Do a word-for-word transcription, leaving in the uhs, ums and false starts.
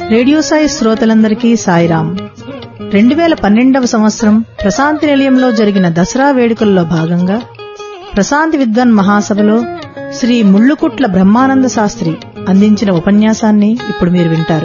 Radio Sai శ్రోతలందరికీ సాయిరాం. రెండు వేల పన్నెండవ సంవత్సరం ప్రశాంతి నిలయంలో జరిగిన దసరా వేడుకల్లో భాగంగా ప్రశాంతి విద్వాన్ మహాసభలో శ్రీ ముళ్ళుకుట్ల బ్రహ్మానంద శాస్త్రి అందించిన ఉపన్యాసాన్ని ఇప్పుడు మీరు వింటారు.